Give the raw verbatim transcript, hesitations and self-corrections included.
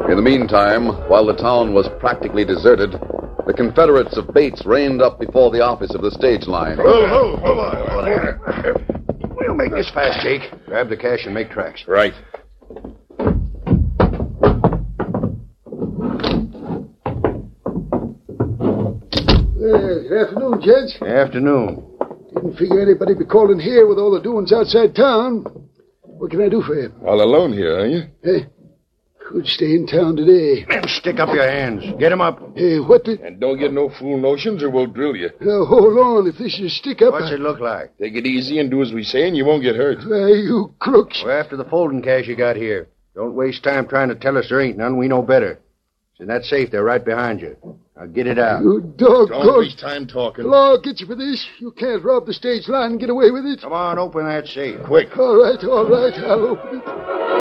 In the meantime, while the town was practically deserted, the Confederates of Bates reined up before the office of the stage line. Ho, ho, hold on. We'll make this fast, Jake. Grab the cash and make tracks. Right. Uh, good afternoon, gents. Afternoon. Didn't figure anybody'd be calling here with all the doings outside town. What can I do for you? All alone here, are you? Hey, who'd stay in town today? Man, stick up your hands. Get him up. Hey, what the... And don't get no fool notions or we'll drill you. Now, hold on. If this is stick up... What's I... it look like? Take it easy and do as we say and you won't get hurt. Why, you crooks. We're after the folding cash you got here. Don't waste time trying to tell us there ain't none. We know better. It's in that safe there right behind you. Now get it out. You doggone... Don't waste time talking. The law gets you for this. You can't rob the stage line and get away with it. Come on, open that safe. Quick. All right, all right. I'll open it.